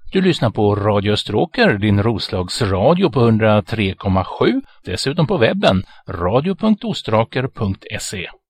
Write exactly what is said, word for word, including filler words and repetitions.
Du lyssnar på Radio Österåker, din Roslagsradio på hundra tre komma sju. Dessutom på webben radio punkt ostraker punkt se.